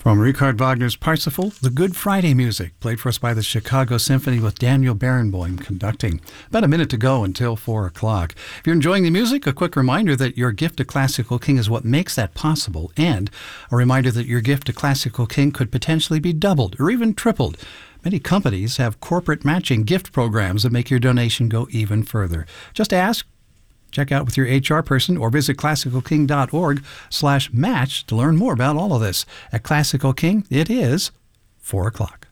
From Richard Wagner's Parsifal, the Good Friday music, played for us by the Chicago Symphony with Daniel Barenboim conducting. About a minute to go until 4 o'clock. If you're enjoying the music, a quick reminder that your gift to Classical King is what makes that possible, and a reminder that your gift to Classical King could potentially be doubled or even tripled. Many companies have corporate matching gift programs that make your donation go even further. Just ask. Check out with your HR person or visit classicalking.org/match to learn more about all of this. At Classical King, it is 4 o'clock.